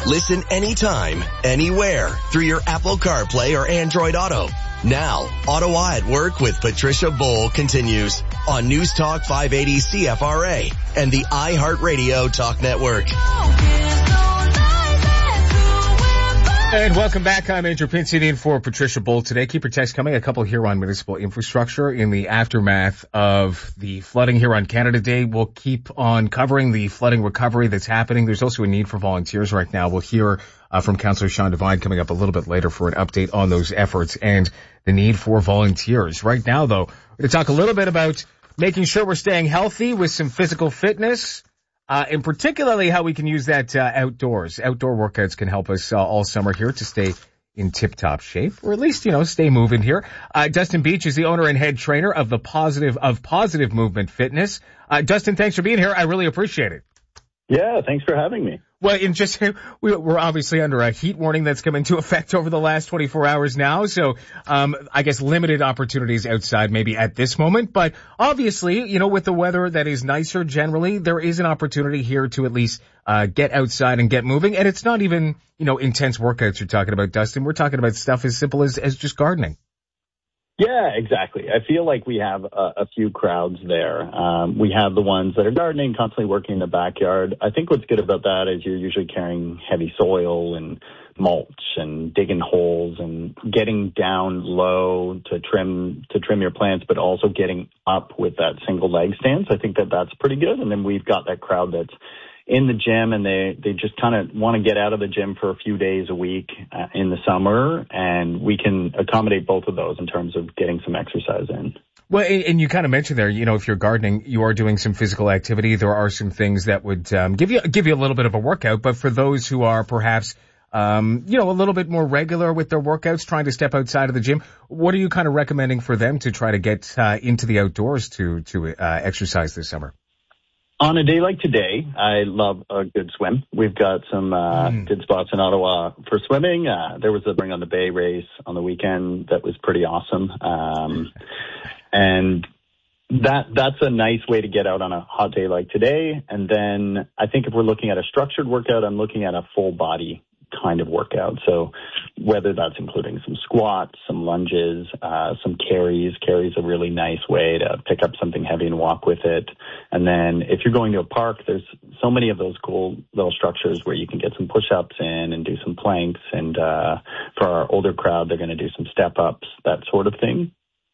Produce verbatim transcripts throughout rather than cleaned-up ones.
Listen anytime, anywhere through your Apple CarPlay or Android Auto. Now, Ottawa at Work with Patricia Bowl continues on News Talk five eighty C F R A and the iHeartRadio Talk Network. And welcome back. I'm Andrew Pin, sitting in for Patricia Bowl today. Keep your text coming. A couple here on municipal infrastructure in the aftermath of the flooding here on Canada Day. We'll keep on covering the flooding recovery that's happening. There's also a need for volunteers right now. We'll hear uh, from Councillor Sean Devine coming up a little bit later for an update on those efforts and the need for volunteers. Right now, though, we're going to talk a little bit about making sure we're staying healthy with some physical fitness. Uh, and particularly how we can use that uh, outdoors. Outdoor workouts can help us uh, all summer here to stay in tip-top shape, or at least, you know, stay moving here. Uh, Dustin Beach is the owner and head trainer of the Positive of Positive Movement Fitness. Uh, Dustin, thanks for being here. I really appreciate it. Yeah, thanks for having me. Well, in just, we're obviously under a heat warning that's come into effect over the last twenty-four hours now. So, um, I guess limited opportunities outside maybe at this moment. But obviously, you know, with the weather that is nicer generally, there is an opportunity here to at least, uh, get outside and get moving. And it's not even, you know, intense workouts you're talking about, Dustin. We're talking about stuff as simple as, as just gardening. Yeah, exactly. I feel like we have a, a few crowds there. Um, we have the ones that are gardening, constantly working in the backyard. I think what's good about that is you're usually carrying heavy soil and mulch and digging holes and getting down low to trim to trim your plants, but also getting up with that single leg stance. I think that that's pretty good. And then we've got that crowd that's in the gym, and they, they just kind of want to get out of the gym for a few days a week uh, in the summer, and we can accommodate both of those in terms of getting some exercise in. Well, and you kind of mentioned there, you know, if you're gardening, you are doing some physical activity. There are some things that would um, give you give you a little bit of a workout, but for those who are perhaps, um, you know, a little bit more regular with their workouts, trying to step outside of the gym, what are you kind of recommending for them to try to get uh, into the outdoors to to uh, exercise this summer? On a day like today, I love a good swim. We've got some uh, mm. good spots in Ottawa for swimming. Uh, there was a Bring on the Bay race on the weekend that was pretty awesome. Um, and that that's a nice way to get out on a hot day like today. And then I think if we're looking at a structured workout, I'm looking at a full body kind of workout. So whether that's including some squats, some lunges, uh, some carries. Carries a really nice way to pick up something heavy and walk with it. And then if you're going to a park, there's so many of those cool little structures where you can get some push-ups in and do some planks. And uh, for our older crowd, they're going to do some step-ups, that sort of thing.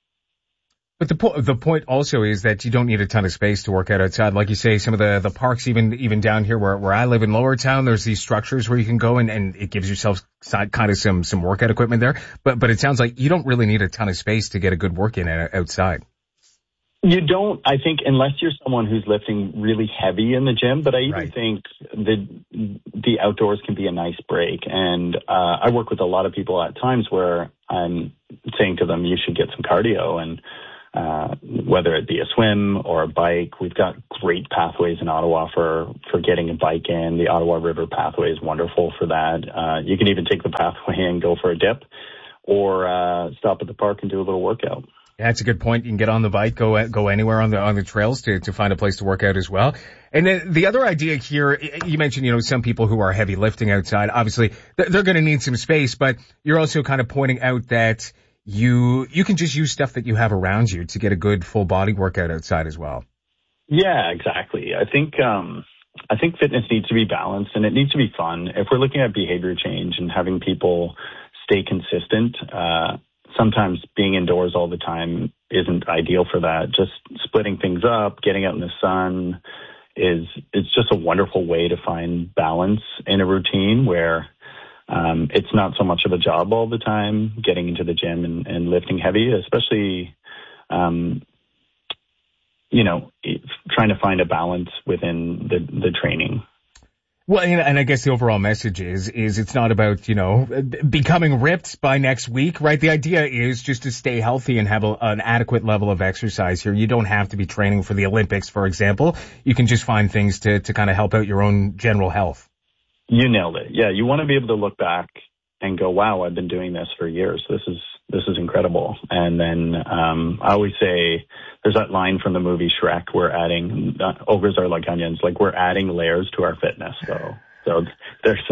But the po- the point also is that you don't need a ton of space to work out outside. Like you say, some of the, the parks, even, even down here where, where I live in Lower Town, there's these structures where you can go and, and it gives yourself kind of some, some workout equipment there. But, but it sounds like you don't really need a ton of space to get a good work in outside. You don't, I think, unless you're someone who's lifting really heavy in the gym. But I even Right. think the the outdoors can be a nice break. And uh, I work with a lot of people at times where I'm saying to them, you should get some cardio. And uh, whether it be a swim or a bike, we've got great pathways in Ottawa for, for getting a bike in. The Ottawa River pathway is wonderful for that. Uh, you can even take the pathway and go for a dip or uh, stop at the park and do a little workout. Yeah, that's a good point. You can get on the bike, go go anywhere on the on the trails to to find a place to work out as well. And then the other idea here, you mentioned, you know, some people who are heavy lifting outside, obviously they're going to need some space, but you're also kind of pointing out that you you can just use stuff that you have around you to get a good full body workout outside as well. Yeah, exactly. I think um I think fitness needs to be balanced and it needs to be fun. If we're looking at behavior change and having people stay consistent, uh sometimes being indoors all the time isn't ideal for that. Just splitting things up, getting out in the sun is, it's just a wonderful way to find balance in a routine where um, it's not so much of a job all the time, getting into the gym and, and lifting heavy, especially, um, you know, trying to find a balance within the, the training. Well, and I guess the overall message is, is it's not about, you know, becoming ripped by next week, right? The idea is just to stay healthy and have a, an adequate level of exercise here. You don't have to be training for the Olympics, for example. You can just find things to, to kind of help out your own general health. You nailed it. Yeah, you want to be able to look back and go, wow, I've been doing this for years. This is this is incredible. And then um I always say there's that line from the movie Shrek, we're adding, uh, ogres are like onions, like we're adding layers to our fitness. So so there's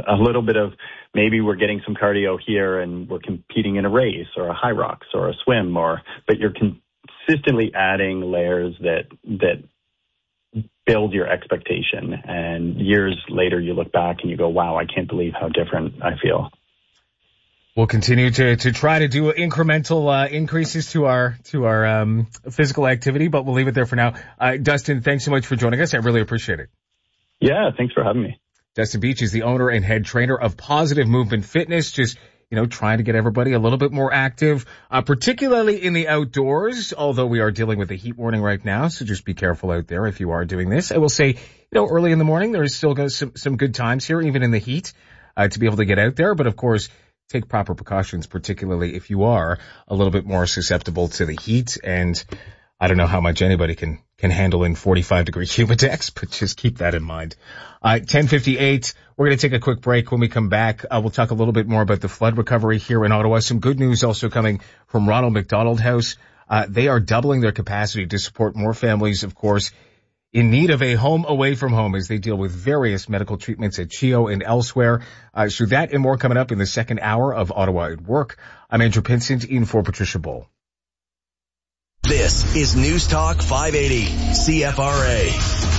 a little bit of maybe we're getting some cardio here and we're competing in a race or a high rocks or a swim, or but you're consistently adding layers that that build your expectation. And years later, you look back and you go, wow, I can't believe how different I feel. We'll continue to, to try to do incremental uh, increases to our to our um, physical activity, but we'll leave it there for now. Uh, Dustin, thanks so much for joining us. I really appreciate it. Yeah, thanks for having me. Dustin Beach is the owner and head trainer of Positive Movement Fitness, just, you know, trying to get everybody a little bit more active, uh, particularly in the outdoors, although we are dealing with a heat warning right now, so just be careful out there if you are doing this. I will say, you know, early in the morning, there's still some, some good times here, even in the heat, uh, to be able to get out there, but of course, take proper precautions, particularly if you are a little bit more susceptible to the heat. And I don't know how much anybody can, can handle in forty-five degree humidex, but just keep that in mind. Uh, ten fifty-eight, we're going to take a quick break. When we come back, uh, we'll talk a little bit more about the flood recovery here in Ottawa. Some good news also coming from Ronald McDonald House. Uh, they are doubling their capacity to support more families, of course, in need of a home away from home as they deal with various medical treatments at CHEO and elsewhere. Uh, so that and more coming up in the second hour of Ottawa at Work. I'm Andrew Pinsent in for Patricia Bull. This is News Talk five eighty C F R A.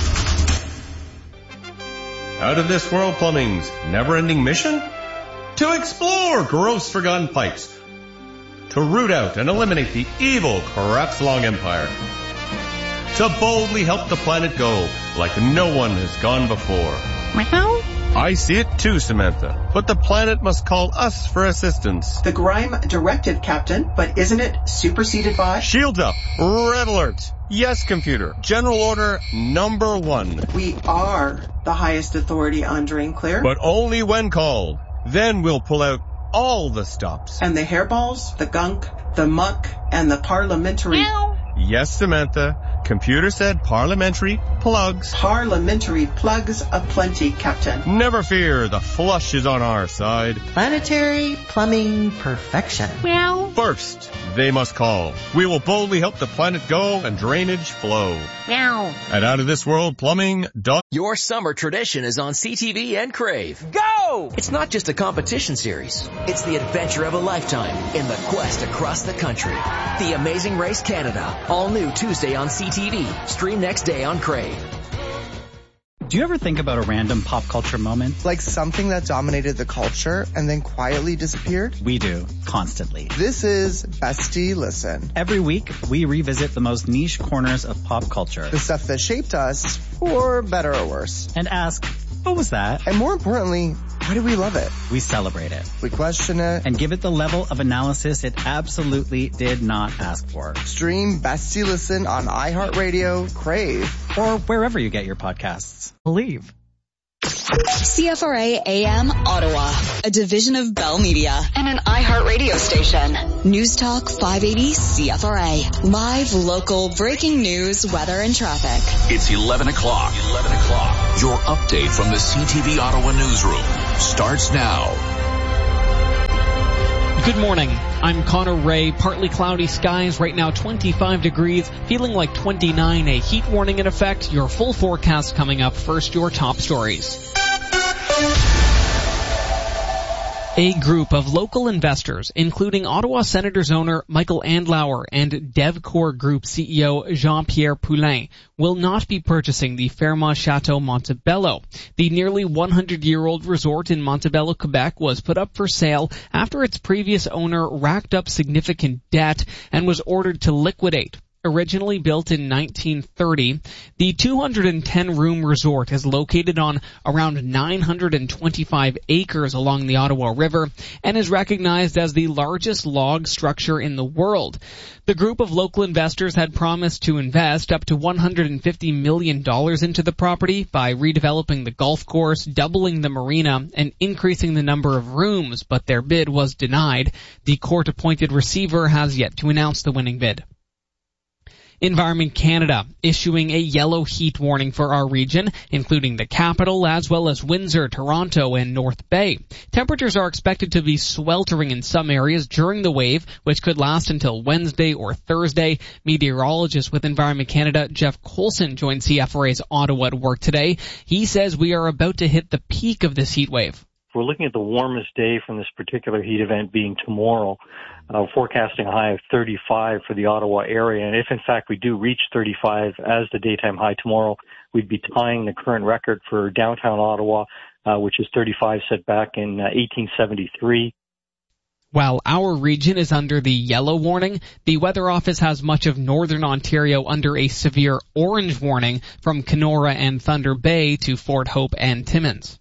Out of This World Plumbing's never-ending mission? To explore gross forgotten pipes. To root out and eliminate the evil Kratz-Long Empire. To boldly help the planet go like no one has gone before. Meow. I see it too, Samantha. But the planet must call us for assistance. The Grime directive, Captain, but isn't it superseded by? Shields up. Red alert. Yes, computer. General order number one. We are the highest authority on drain clear. But only when called. Then we'll pull out all the stops. And the hairballs, the gunk, the muck, and the parliamentary... Meow. Yes, Samantha. Computer said parliamentary plugs. Parliamentary plugs aplenty, Captain. Never fear, the flush is on our side. Planetary plumbing perfection. Meow. First, they must call. We will boldly help the planet go and drainage flow. Meow. At Out of This World Plumbing. Your summer tradition is on C T V and Crave. Go! It's not just a competition series. It's the adventure of a lifetime in the quest across the country. The Amazing Race Canada. All new Tuesday on C T V. Stream next day on Crave. Do you ever think about a random pop culture moment? Like something that dominated the culture and then quietly disappeared? We do, constantly. This is Bestie Listen. Every week, we revisit the most niche corners of pop culture. The stuff that shaped us, for better or worse. And ask, what was that? And more importantly, why do we love it? We celebrate it. We question it. And give it the level of analysis it absolutely did not ask for. Stream Bestie Listen on iHeartRadio, Crave, or wherever you get your podcasts. Believe. C F R A A M Ottawa, a division of Bell Media and an iHeartRadio station. News Talk five eighty C F R A. Live, local, breaking news, weather, and traffic. It's eleven o'clock. eleven o'clock. Your update from the C T V Ottawa newsroom starts now. Good morning. I'm Connor Ray. Partly cloudy skies right now, twenty-five degrees, feeling like twenty-nine. A heat warning in effect. Your full forecast coming up. First, your top stories. A group of local investors, including Ottawa Senators owner Michael Andlauer and DevCore Group C E O Jean-Pierre Poulin, will not be purchasing the Fairmont Chateau Montebello. The nearly one hundred year old resort in Montebello, Quebec was put up for sale after its previous owner racked up significant debt and was ordered to liquidate. Originally built in nineteen thirty, the two hundred ten room resort is located on around nine hundred twenty-five acres along the Ottawa River and is recognized as the largest log structure in the world. The group of local investors had promised to invest up to one hundred fifty million dollars into the property by redeveloping the golf course, doubling the marina, and increasing the number of rooms, but their bid was denied. The court-appointed receiver has yet to announce the winning bid. Environment Canada issuing a yellow heat warning for our region, including the capital as well as Windsor, Toronto, and North Bay. Temperatures are expected to be sweltering in some areas during the wave, which could last until Wednesday or Thursday. Meteorologist with Environment Canada, Jeff Coulson, joined C F R A's Ottawa at Work today. He says we are about to hit the peak of this heat wave. We're looking at the warmest day from this particular heat event being tomorrow, uh, forecasting a high of thirty-five for the Ottawa area. And if, in fact, we do reach thirty-five as the daytime high tomorrow, we'd be tying the current record for downtown Ottawa, uh, which is thirty-five set back in uh, eighteen seventy-three. While our region is under the yellow warning, the Weather Office has much of northern Ontario under a severe orange warning from Kenora and Thunder Bay to Fort Hope and Timmins.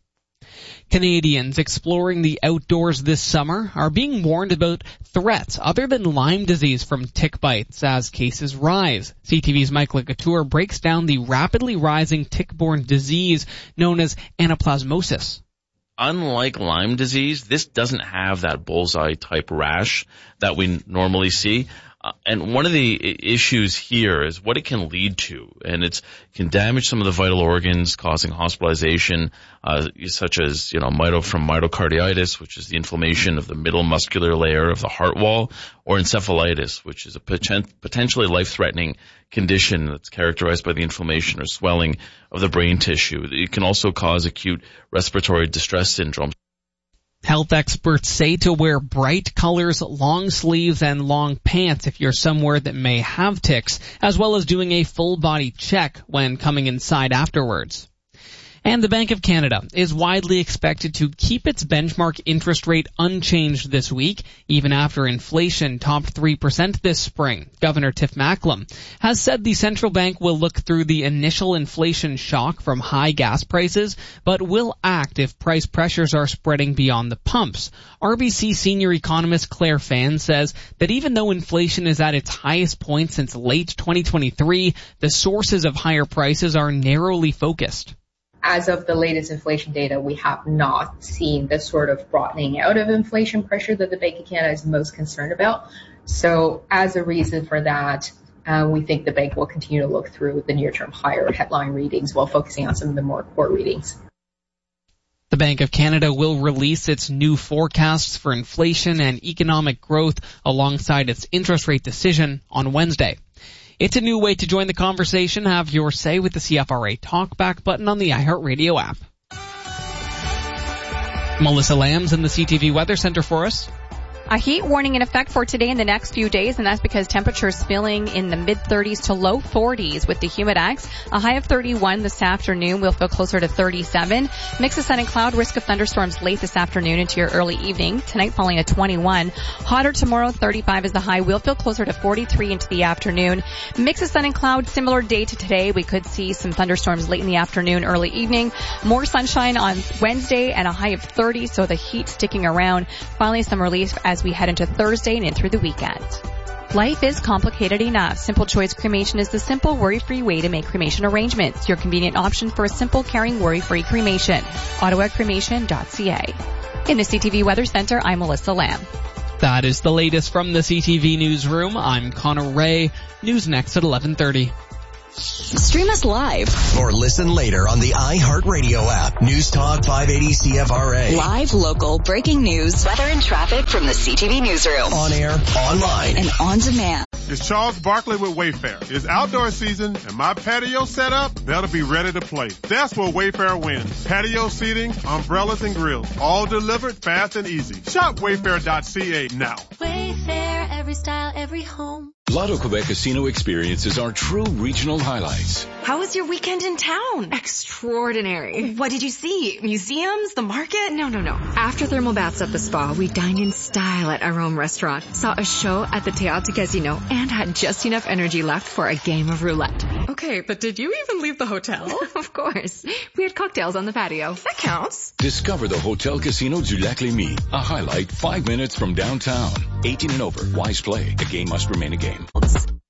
Canadians exploring the outdoors this summer are being warned about threats other than Lyme disease from tick bites as cases rise. C T V's Mike Lecouture breaks down the rapidly rising tick-borne disease known as anaplasmosis. Unlike Lyme disease, this doesn't have that bullseye-type rash that we normally see. Uh, and one of the issues here is what it can lead to, and it's, it can damage some of the vital organs, causing hospitalization, uh, such as, you know, mito from myocarditis, which is the inflammation of the middle muscular layer of the heart wall, or encephalitis, which is a poten- potentially life-threatening condition that's characterized by the inflammation or swelling of the brain tissue. It can also cause acute respiratory distress syndrome. Health experts say to wear bright colors, long sleeves, and long pants if you're somewhere that may have ticks, as well as doing a full body check when coming inside afterwards. And the Bank of Canada is widely expected to keep its benchmark interest rate unchanged this week, even after inflation topped three percent this spring. Governor Tiff Macklem has said the central bank will look through the initial inflation shock from high gas prices, but will act if price pressures are spreading beyond the pumps. R B C senior economist Claire Fan says that even though inflation is at its highest point since late twenty twenty-three, the sources of higher prices are narrowly focused. As of the latest inflation data, we have not seen the sort of broadening out of inflation pressure that the Bank of Canada is most concerned about. So as a reason for that, uh, we think the bank will continue to look through the near-term higher headline readings while focusing on some of the more core readings. The Bank of Canada will release its new forecasts for inflation and economic growth alongside its interest rate decision on Wednesday. It's a new way to join the conversation. Have your say with the C F R A Talkback button on the iHeartRadio app. Melissa Lamb's in the C T V Weather Center for us. A heat warning in effect for today and the next few days, and that's because temperatures feeling in the mid-thirties to low forties with the humidex. A high of thirty-one this afternoon. We'll feel closer to thirty-seven. Mix of sun and cloud, risk of thunderstorms late this afternoon into your early evening. Tonight falling at twenty-one. Hotter tomorrow, thirty-five is the high. We'll feel closer to forty-three into the afternoon. Mix of sun and cloud, similar day to today. We could see some thunderstorms late in the afternoon, early evening. More sunshine on Wednesday and a high of thirty, so the heat sticking around. Finally, some relief as we head into Thursday and in through the weekend. Life is complicated enough. Simple Choice Cremation is the simple, worry-free way to make cremation arrangements. Your convenient option for a simple, caring, worry-free cremation. Ottawa Cremation dot C A. In the C T V Weather Center, I'm Melissa Lamb. That is the latest from the C T V Newsroom. I'm Connor Ray. News next at eleven thirty. Stream us live or listen later on the iHeartRadio app. News Talk five eighty C F R A. Live, local, breaking news, weather and traffic from the C T V Newsroom. On air, online, and on demand. It's Charles Barkley with Wayfair. It's outdoor season and my patio set up, that'll be ready to play. That's where Wayfair wins. Patio seating, umbrellas and grills, all delivered fast and easy. Shop Wayfair dot C A now. Wayfair, every style, every home. Lotto Quebec Casino experiences are true regional highlights. How was your weekend in town? Extraordinary. What did you see? Museums? The market? No, no, no. After thermal baths at the spa, we dined in style at our own restaurant, saw a show at the Théâtre Casino, and had just enough energy left for a game of roulette. Okay, but did you even leave the hotel? Of course. We had cocktails on the patio. That counts. Discover the Hotel Casino du Lac-Lémy, a highlight five minutes from downtown. eighteen and over. Wise play. The game must remain a game.